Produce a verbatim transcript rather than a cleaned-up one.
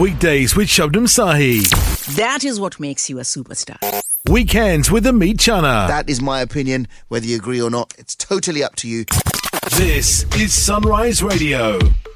Weekdays with Shabnam Sahi. That is what makes you a superstar. Weekends with Amit Chana. That is my opinion. Whether you agree or not, it's totally up to you. This is Sunrise Radio.